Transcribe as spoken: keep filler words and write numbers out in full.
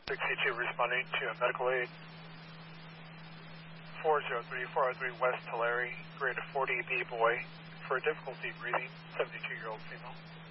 sixty-two responding to a medical aid. four zero three, four oh three West Tulare, grade forty B boy, for difficulty breathing, seventy-two-year-old female.